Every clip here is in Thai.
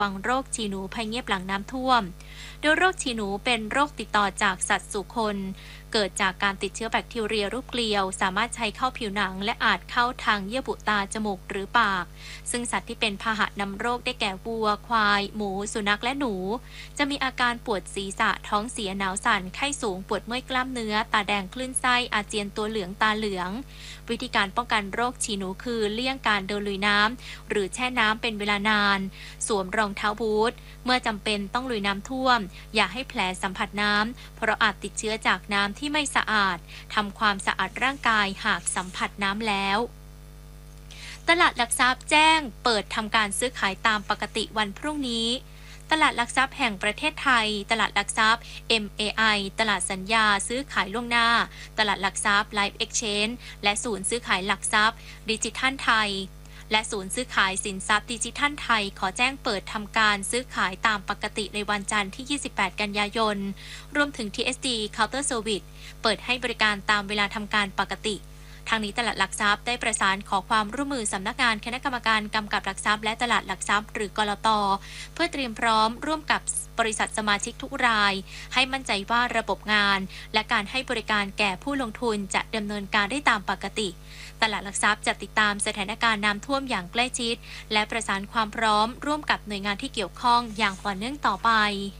วังโรคฉี่หนูภัยเงียบหลังน้ำท่วมโดยโรคฉี่หนูเป็นโรคติดต่อจากสัตว์สู่คนเกิดจากการติดเชื้อแบคทีเรียรูปเกลียวสามารถใช้เข้าผิวหนังและอาจเข้าทางเยื่อบุตาจมูกหรือปากซึ่งสัตว์ที่เป็นพาหะนำโรคได้แก่วัวควายหมูสุนัขและหนูจะมีอาการปวดศีรษะท้องเสียหนาวสั่นไข้สูงปวดเมื่อยกล้ามเนื้อตาแดงคลื่นไส้อาเจียนตัวเหลืองตาเหลืองวิธีการป้องกันโรคฉี่หนูคือเลี่ยงการเดินลุยน้ำหรือแช่น้ำเป็นเวลานานสวมรองเท้าบูทเมื่อจำเป็นต้องลุยน้ำท่วมอย่าให้แผลสัมผัสน้ำเพราะอาจติดเชื้อจากน้ำที่ไม่สะอาดทำความสะอาดร่างกายหากสัมผัสน้ำแล้วตลาดหลักทรัพย์แจ้งเปิดทำการซื้อขายตามปกติวันพรุ่งนี้ตลาดหลักทรัพย์แห่งประเทศไทยตลาดหลักทรัพย์ MAI ตลาดสัญญาซื้อขายล่วงหน้าตลาดหลักทรัพย์ Live Exchange และศูนย์ซื้อขายหลักทรัพย์ดิจิทัลไทยและศูนย์ซื้อขายสินทรัพย์ดิจิทัลไทยขอแจ้งเปิดทำการซื้อขายตามปกติในวันจันทร์ที่ 28 กันยายนรวมถึง TSD Counter Service เปิดให้บริการตามเวลาทำการปกติทางนี้ตลาดหลักทรัพย์ได้ประสานขอความร่วมมือสำนักงานคณะกรรมการกำกับหลักทรัพย์และตลาดหลักทรัพย์หรือกลต.เพื่อเตรียมพร้อมร่วมกับบริษัทสมาชิกทุกรายให้มั่นใจว่าระบบงานและการให้บริการแก่ผู้ลงทุนจะดำเนินการได้ตามปกติตลาดหลักทรัพย์จะติดตามสถานการณ์น้ำท่วมอย่างใกล้ชิดและประสานความพร้อมร่วมกับหน่วยงานที่เกี่ยวข้องอย่างต่อเนื่องต่อไป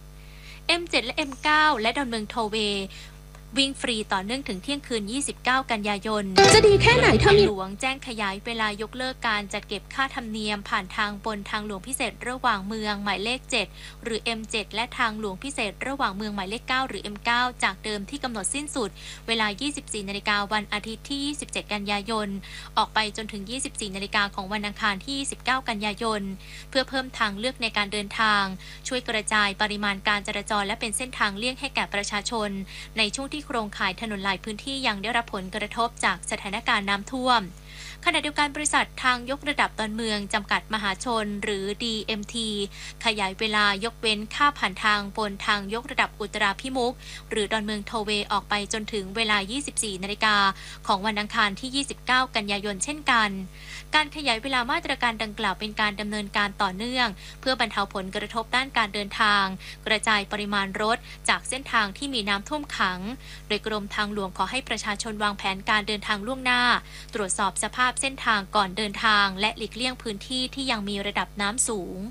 M7 และ M9 และดอนเมืองโทเวย์วิ่งฟรีต่อเนื่องถึงเที่ยงคืน29 กันยายนจะดีแค่ไหนถ้ามีหลวงแจ้งขยายเวลายกเลิกการจัดเก็บค่าธรรมเนียมผ่านทางบนทางหลวงพิเศษระหว่างเมืองหมายเลข7หรือ M7 และทางหลวงพิเศษระหว่างเมืองหมายเลข9หรือ M9 จากเดิมที่กำหนดสิ้นสุดเวลา 24 นาฬิกาวันอาทิตย์ที่ 27 กันยายนออกไปจนถึง 24 นาฬิกาของวันอังคารที่ 29 กันยายนเพื่อเพิ่มทางเลือกในการเดินทางช่วยกระจายปริมาณการจราจรและเป็นเส้นทางเลี่ยงให้แก่ประชาชนในช่วงที่โครงข่ายถนนหลายพื้นที่ยังได้รับผลกระทบจากสถานการณ์น้ำท่วมขณะเดียวกันบริษัททางยกระดับดอนเมืองจำกัดมหาชนหรือ DMT ขยายเวลายกเว้นค่าผ่านทางบนทางยกระดับอุตราพิมุขหรือดอนเมืองโทเวย์ออกไปจนถึงเวลา 24 นาฬิกาของวันอังคารที่ 29 กันยายนเช่นกันการขยายเวลามาตรการดังกล่าวเป็นการดำเนินการต่อเนื่องเพื่อบรรเทาผลกระทบด้านการเดินทางกระจายปริมาณรถจากเส้นทางที่มีน้ำท่วมขังโดยกรมทางหลวงขอให้ประชาชนวางแผนการเดินทางล่วงหน้าตรวจสอบสภาพเส้นทางก่อนเดินทางและหลีกเลี่ยงพื้นที่ที่ยังมีระดับน้ำสูง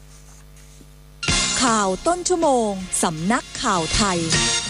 ข่าวต้นชั่วโมงสำนักข่าวไทย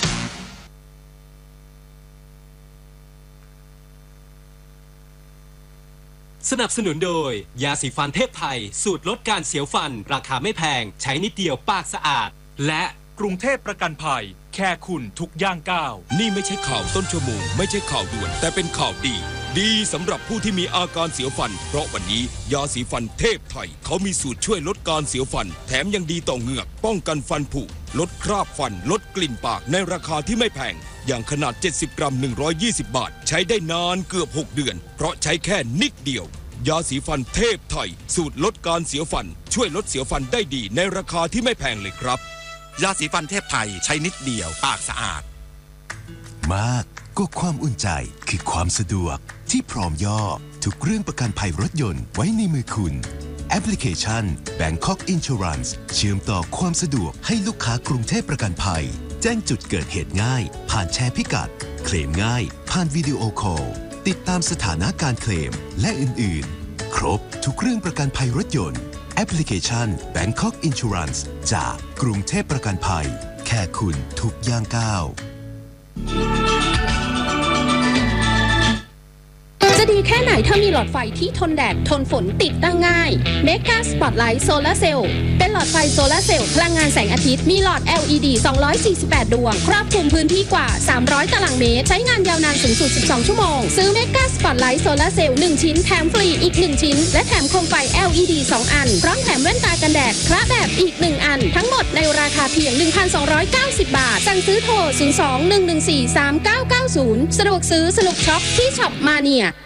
สนับสนุนโดยยาสีฟันเทพไทยสูตรลดการเสียวฟันราคาไม่แพงใช้นิดเดียวปากสะอาดและกรุงเทพประกันภัยแค่คุณทุกย่างก้าวนี่ไม่ใช่ข่าวต้นชั่วโมงไม่ใช่ข่าวด่วนแต่เป็นข่าวดีสำหรับผู้ที่มีอาการเสียวฟันเพราะวันนี้ยาสีฟันเทพไทยเขามีสูตรช่วยลดการเสียวฟันแถมยังดีต่อเหงือกป้องกันฟันผุลดคราบฟันลดกลิ่นปากในราคาที่ไม่แพงอย่างขนาด70 กรัม120 บาทใช้ได้นานเกือบ6 เดือนเพราะใช้แค่นิดเดียวยาสีฟันเทพไทยสูตรลดการเสียวฟันช่วยลดเสียวฟันได้ดีในราคาที่ไม่แพงเลยครับยาสีฟันเทพไทยใช้นิดเดียวปากสะอาดมากก็ความอุ่นใจคือความสะดวกที่พร้อมย่อทุกเรื่องประกันภัยรถยนต์ไว้ในมือคุณแอปพลิเคชัน Bangkok Insurance เชื่อมต่อความสะดวกให้ลูกค้ากรุงเทพประกันภัยแจ้งจุดเกิดเหตุง่ายผ่านแชร์พิกัดเคลมง่ายผ่านวิดีโอคอลติดตามสถานะการเคลมและอื่นๆครบทุกเรื่องประกันภัยรถยนต์แอปพลิเคชัน Bangkok Insurance จากกรุงเทพประกันภัยแค่คุณทุกย่างก้าวจะดีแค่ไหนถ้ามีหลอดไฟที่ทนแดดทนฝนติดตั้งง่าย Mega Spotlight Solar Cell เป็นหลอดไฟโซลาร์เซลล์พลังงานแสงอาทิตย์มีหลอด LED 248 ดวงครอบคลุมพื้นที่กว่า300ตารางเมตรใช้งานยาวนานสูงสุด12ชั่วโมงซื้อ Mega Spotlight Solar Cell 1 ชิ้นแถมฟรีอีก1ชิ้นและแถมโคมไฟ LED 2 อันพร้อมแถมแว่นตากันแดดคละแบบอีก1อันทั้งหมดในราคาเพียง 1,290 บาทสั่งซื้อโทร 02-114-3990 สะดวกซื้อสนุกช็อปที่ช็อปมาเนีย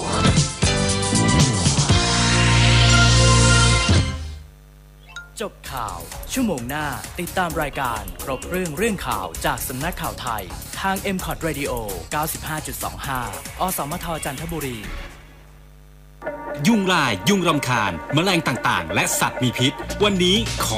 จบข่าวชั่วโมงหน้าติดตามรายการครบเรื่องข่าวจากสำนักข่าวไทยทาง MCOT Radio 95.25 อสมทจันทบุรียุงลายยุงรำคาญแมลงต่างๆและสัตว์มีพิษวันนี้ขอ